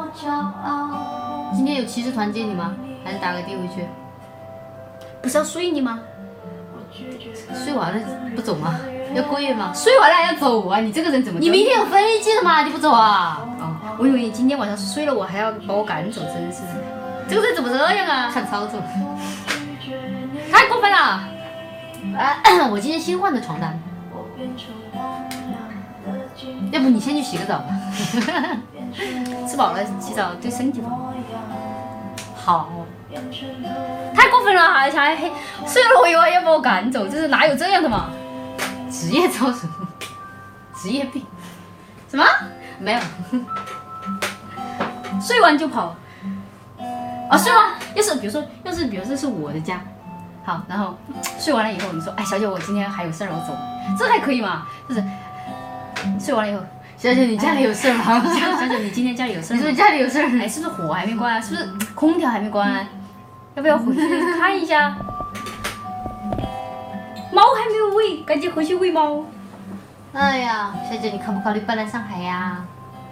今天有骑士团接你吗？还是打个的回去？ 不是要睡你吗？ 睡完了不走吗？要过夜吗？ 睡完了还要走啊？你这个人怎么？ 你明天有飞机的吗？你不走啊？ 哦，我以为你今天晚上睡了，我还要把我赶走，真是，这个人怎么这样啊？ 看操作， 太过分了！ 我今天新换的床单，要不你先去洗个澡吧。 吃饱了洗澡对身体好。 好， 太过分了，还睡了我以为还要把我赶走，就是哪有这样的嘛？ 职业造成职业病。 什么？ 没有。 睡完就跑。啊，睡完，要是比如说这是我的家，好，然后睡完了以后，你说，哎，小姐，我今天还有事儿，我走了，这还可以吗？就是睡完了以后， 小姐，你家里有事吗？ 小姐，你今天家里有事吗？ 你说家里有事？ 哎，是不是火还没关？是不是空调还没关？要不要回去看一下？猫还没有喂，赶紧回去喂猫。 哎呀，小姐，你考不考虑搬来上海呀？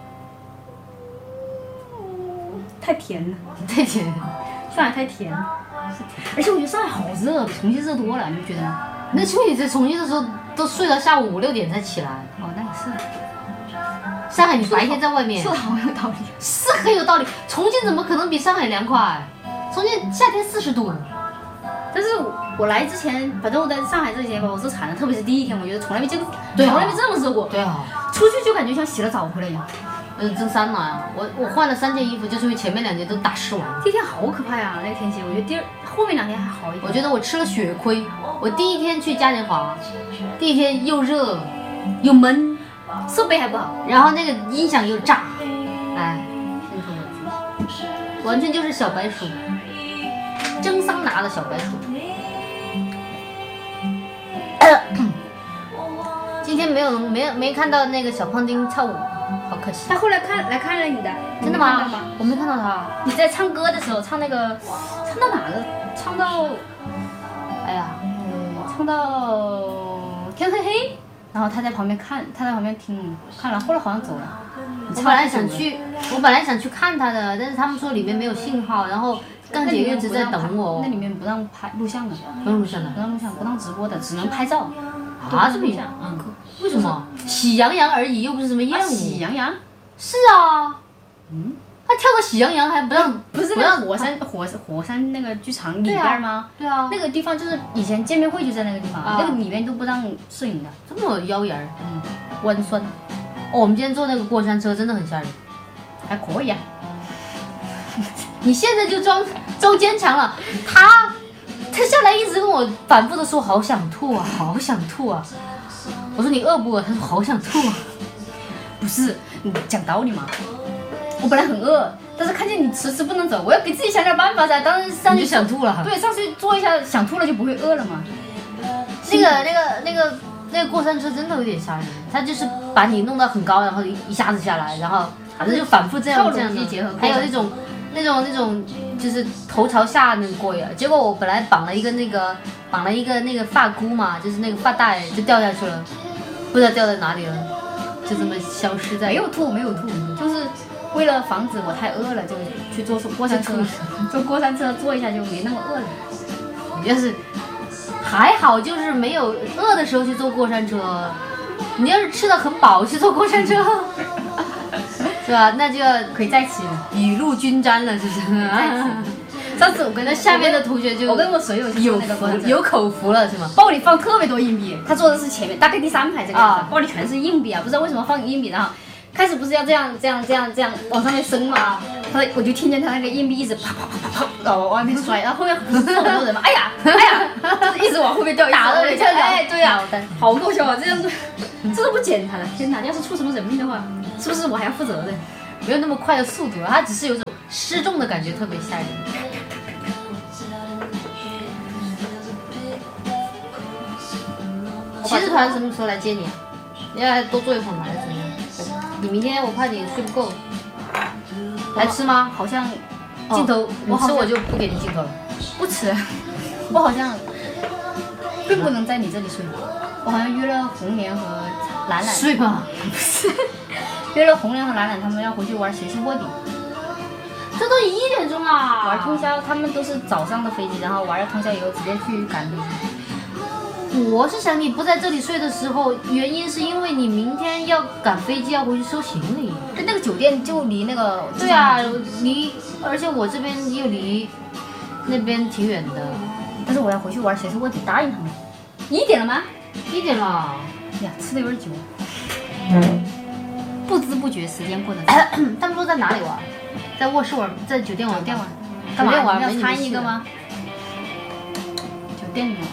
太甜了， 太甜了， 上海太甜了。而且我觉得上海好热，比重庆热多了，你不觉得吗？ 那就你在重庆的时候都睡到下午5、6点才起来。 哦，那也是。 上海你白天在外面， 说的好有道理， 是很有道理。重庆怎么可能比上海凉快？重庆夏天40度。 但是我来之前，反正我在上海这几天吧，我是惨了，特别是第一天，我觉得从来没见过， 对啊从来没这么热过。 对啊， 出去就感觉像洗了澡回来一样。 真伤了呀！我换了3件衣服，就是因为前面2件都打湿完。 第一天好可怕呀，那个天气，我觉得后面2天还好一点。 我觉得我吃了血亏。我第一天去嘉年华，第一天又热又闷， 设备还不好， 然后那个音响又炸，哎，完全就是小白鼠，蒸桑拿的小白鼠。今天没看到那个小胖丁跳舞，好可惜。 他后来来看了你的， 真的吗？我没看到他。 你在唱歌的时候唱那个，唱到哪了？唱到，哎呀，唱到天黑黑。然后他在旁边看，他在旁边听，看了，后来好像走了。 我本来想去看他的，但是他们说里面没有信号，然后钢铁一直在等我。 那里面不让拍录像的， 不让录像的， 不让录像，不让直播的，只能拍照。 啊，这么样？为什么？喜羊羊而已，又不是什么艳舞。 喜羊羊？ 是啊。他跳个喜羊羊还不让？ 不是那个火山那个剧场里边吗？ 对啊。 那个地方就是以前见面会就在那个地方，那个里面都不让摄影的。 这么妖艳儿。弯酸。我们今天坐那个过山车真的很吓人。 还可以啊。 你现在就装坚强了。他下来一直跟我反复的说好想吐啊，好想吐啊。我说你饿不饿？他说好想吐啊。 不是，你讲道理嘛。我本来很饿，但是看见你迟迟不能走，我要给自己想点办法噻。当时上去就想吐了。 对，上去坐一下，想吐了就不会饿了嘛。 那个过山车真的有点吓人，他就是把你弄到很高，然后一下子下来，然后反正就反复这样的。还有那种就是头朝下那个过呀。结果我本来绑了一个那个发箍嘛，就是那个发带就掉下去了，不知道掉在哪里了，就这么消失在。 没有吐，就是为了防止我太饿了，就去坐过山车。坐过山车坐一下就没那么饿了。 你要是还好，就是没有饿的时候去坐过山车。你要是吃的很饱去坐过山车，是吧？那就要可以再起了， 雨露均沾了，是不是？ 上次我跟下面的同学就我跟我舍友有口福了，是吗？ 包里放特别多硬币，他坐的是前面，大概第3排这个样子，包里全是硬币啊，不知道为什么放硬币，然后开始不是要这样往上面升嘛，我就听见他那个硬币一直啪啪啪啪啪往外面摔，然后后面不是很多人嘛，哎呀，就是一直往后面掉， 打的人家哎，对呀，好搞笑啊，这样子，这都不简单了，天哪！要是出什么人命的话，是不是我还要负责任？ 没有那么快的速度了，它只是有种失重的感觉，特别吓人。骑士团什么时候来接你？你要多坐一会儿吗？还是怎么样？你明天我怕你睡不够，来吃吗？ 好像镜头，你吃我就不给你镜头了。 不吃，我好像并不能在你这里睡。我好像约了红莲和兰兰。 睡吧。 不是，约了红莲和兰兰，他们要回去玩学习卧底。 都1点钟啊！ 玩通宵，他们都是早上的飞机，然后玩了通宵以后直接去赶飞机。 我是想你不在这里睡的时候，原因是因为你明天要赶飞机要回去收行李。 那个酒店就离那个对啊，而且我这边又离那边挺远的。 但是我要回去玩，谁是问题？答应他们。1点了吗 ？1点了。 呀，吃的有点久。不知不觉时间过得。 他们说在哪里玩？在卧室玩，在酒店玩。 酒店玩。 干嘛玩？ 要参一个吗？酒店里面。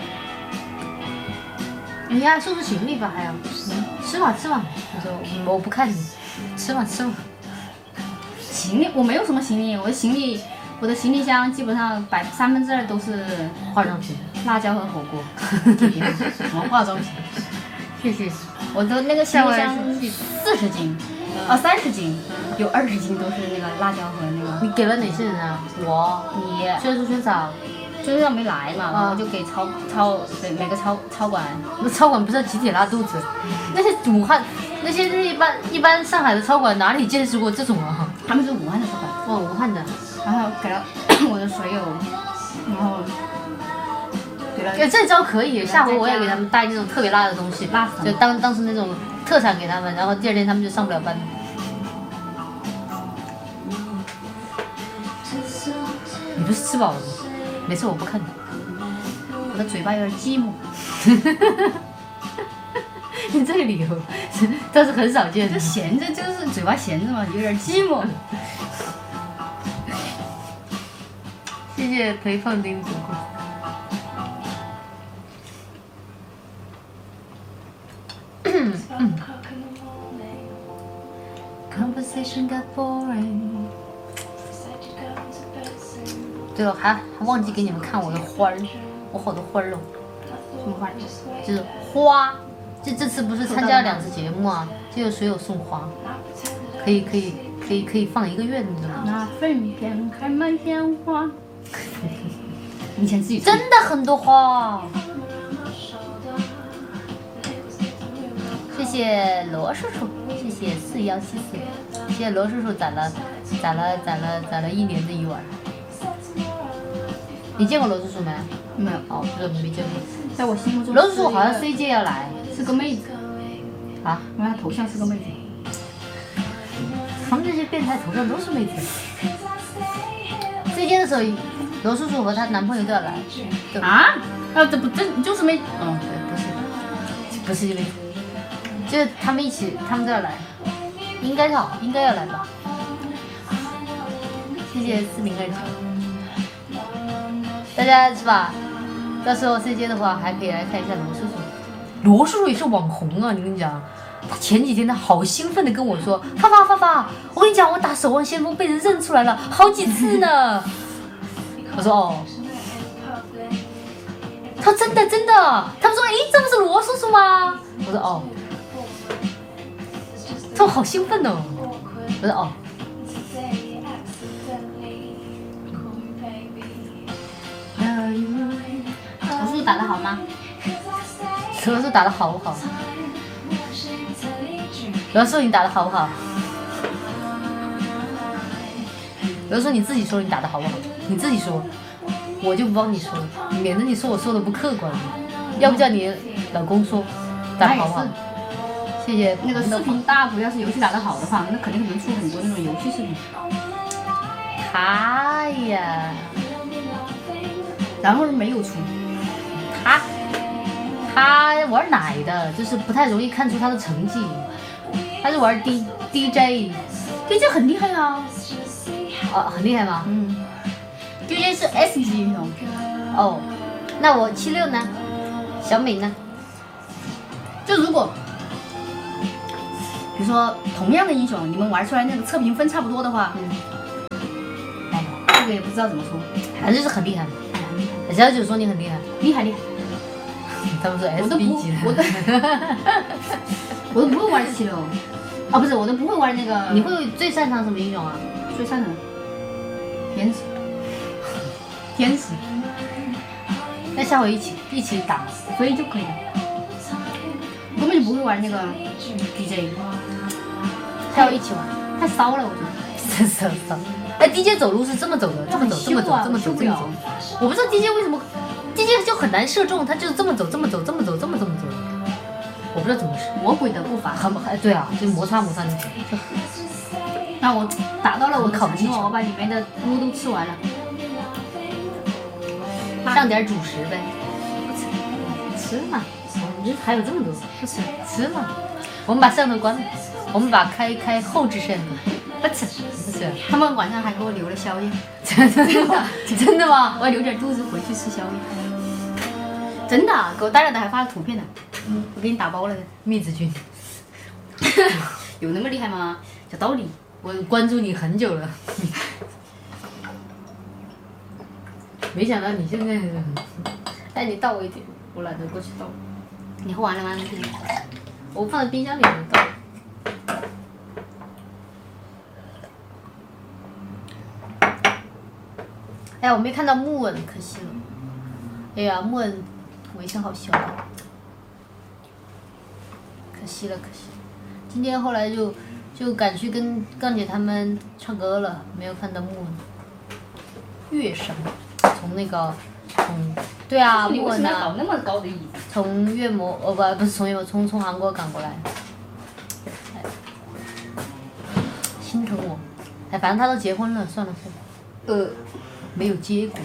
你呀，收拾行李吧，还要吃嘛。我说我不看你，吃嘛。 行李我没有什么行李，我的行李箱基本上2/3都是化妆品、 辣椒和火锅。什么化妆品？ 谢谢。 我的那个行李箱40斤，30斤，有20斤都是那个辣椒和那个。 你给了哪些人啊？我，你，宣嫂。 就是要没来嘛，我就给每个超管。 那超管不是要集体拉肚子？那些武汉，那些一般上海的超管哪里见识过这种啊？ 他们是武汉的超管。 哦，武汉的。 然后给了我的水友，然后给了。 这招可以，下回我也给他们带那种特别辣的东西，就当时那种特产给他们，然后第2天他们就上不了班。你不是吃饱了吗？没事，我不看你。 我的嘴巴有点寂寞。 你这个理由倒是很少见的。 就闲着，就是嘴巴闲着嘛，有点寂寞。 谢谢陪放丁主顾。Conversation got boring。对了，还忘记给你们看我的花儿，我好多花儿哦。 什么花？ 就是花，这次不是参加了2次节目啊，就有水友送花，可以放1个月，你知道吗？ 那份片开满鲜花。以前自己真的很多花。谢谢罗叔叔，谢谢4174，谢谢罗叔叔攒了1年的1碗。你见过罗叔叔没？ 没有。 哦，不是没见过。 在我心目中， 罗叔叔好像 CJ 要来， 是个妹子。 啊？ 因为她头像是个妹子。 他们这些变态头像都是妹子。CJ 的时候，罗叔叔和她男朋友都要来。 啊？这就是妹？ 嗯，对，不是妹子，就是他们都要来，应该要来吧。谢谢4029。大家是吧？到时候 CJ 的话，还可以来看一下罗叔叔。罗叔叔也是网红啊！你跟你讲，他前几天他好兴奋的跟我说：“发发，我跟你讲，我打守望先锋被人认出来了好几次呢。”我说：“哦。”他说：“真的。”他们说：“诶，这不是罗叔叔吗？”我说：“哦。”他说：“好兴奋哦。”我说：“哦。” 罗叔叔打得好吗？ 罗叔打得好不好？罗叔你打得好不好？罗叔你自己说你打得好不好？你自己说，我就不帮你说，免得你说我说的不客观。要不叫你老公说打得好不好？谢谢。 那个视频大国要是游戏打得好的话，那肯定能出很多那种游戏视频。 他呀， 然后没有出。 他玩奶的，就是不太容易看出他的成绩。他是玩 DJ 很厉害啊。 很厉害吗 ？DJ 是 S 级英雄。 哦，那我76呢？小美呢？ 就如果，比如说同样的英雄，你们玩出来那个测评分差不多的话，这个也不知道怎么说， 反正就是很厉害。人家就说你很厉害， 厉害。 他们说 SB 级的， 我都不会玩76。啊，不是，我都不会玩那个。 你会最擅长什么英雄啊？ 最擅长天使。 那下回一起打， 所以就可以了。根本就不会玩那个 DJ。 下回一起玩， 太骚了，我觉得。 真是骚。哎 ，DJ 走路是这么走的，这么走，这么走，这么走，这么走。我不知道 DJ 为什么 DJ 就很难射中，他就是这么走，这么走，这么走，这么走。我不知道怎么是魔鬼的步伐， 对啊，就摩擦那种。 那我达到了我的承诺，我把里面的菇都吃完了。 上点主食呗， 吃嘛。 你还有这么多，不吃嘛。我们把摄像头关了，我们把开后置摄像头。不吃。 他们晚上还给我留了宵夜。 真的吗？ 我要留点肚子回去吃宵夜。真的，给我带来的还发了图片呢。我给你打包了的。 蜜子菌。 有那么厉害吗？小道理。 我关注你很久了。没想到你现在， 哎，你倒我一点，我懒得过去倒。你喝完了吗？ 我放在冰箱里面倒。哎，我没看到木恩，可惜了。哎呀，木恩微笑好小啊，可惜了。今天后来就赶去跟杠姐他们唱歌了，没有看到木恩。乐声。对啊，木恩啊， 搞那么高的椅子。 从月模不是从月模，从韩国赶过来。心疼我，哎，反正他都结婚了，算了。没有结果。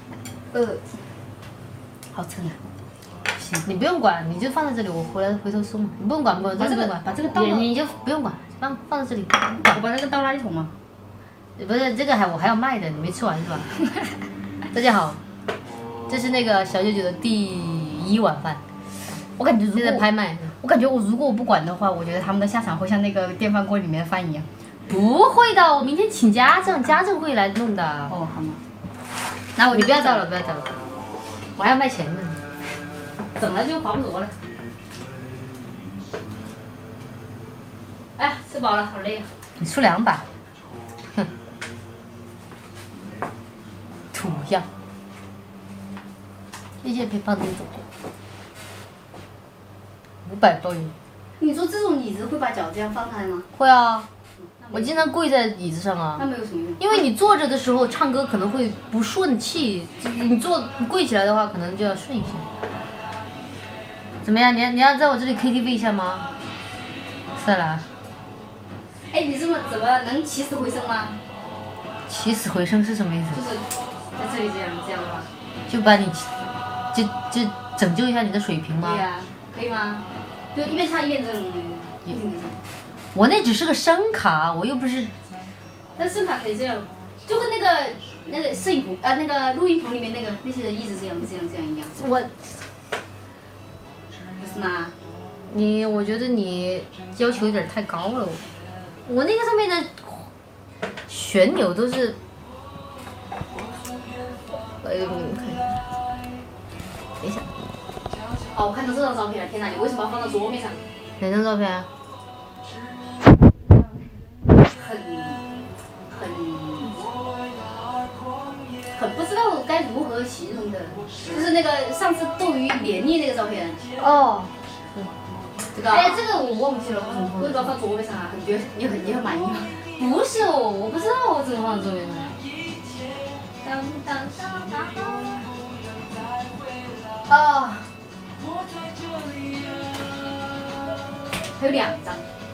好撑啊！ 行，你不用管，你就放在这里，我回头收嘛。你不用管，真的不用管。 把这个倒了。 你就不用管，放在这里。 我把这个倒垃圾桶吗？ 不是，这个我还要卖的，你没吃完是吧？大家好，这是那个小舅舅的第1碗饭。 我感觉现在拍卖。 我感觉如果我不管的话，我觉得他们的下场会像那个电饭锅里面的饭一样。 不会的，我明天请家政会来弄的。 哦，好吗？ 那你不要倒了，我还要卖钱呢。 整了就划不着了。哎，吃饱了，好累啊！ 你出200。哼。土样。谢谢陪胖丁走过。500包邮。 你说这种椅子会把脚这样放开吗？ 会啊。我经常跪在椅子上啊。 那没有什么用。 因为你坐着的时候唱歌可能会不顺气，你跪起来的话可能就要顺一些。怎么样？你要在我这里 KTV 一下吗？算了。 哎，你怎么能起死回生吗？ 起死回生是什么意思？ 就是在这里这样的话。 就把你就拯救一下你的水平吗？ 对呀，可以吗？就一边唱一边这种。 我那只是个声卡，我又不是。 那声卡可以这样，就跟那个摄影棚那个录音棚里面那些人一直这样一样。 我。 不是吗？ 我觉得你要求有点太高了。我那个上面的旋钮都是。看一下。等一下。 哦，我看到这张照片了，天哪！你为什么要放到桌面上？ 哪张照片啊？ 很不知道该如何形容的，就是那个上次斗鱼连腻那个照片。 哦。 这个。哎，这个我忘记了，为什么要放桌面上啊？你觉得你很满意吗？ 不是我不知道我怎么放桌面上。 哦。还有2张。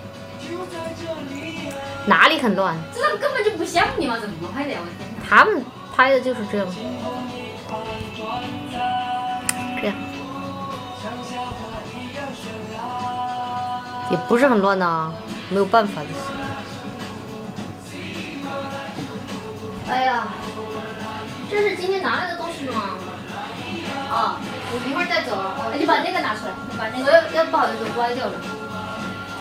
哪里很乱？ 这张根本就不像你嘛，怎么拍的呀？我的天！ 他们拍的就是这样。这样。也不是很乱呐，没有办法的。 哎呀，这是今天拿来的东西吗？啊，我一会儿再走。你把那个拿出来，把那个。 要不好意思，歪掉了。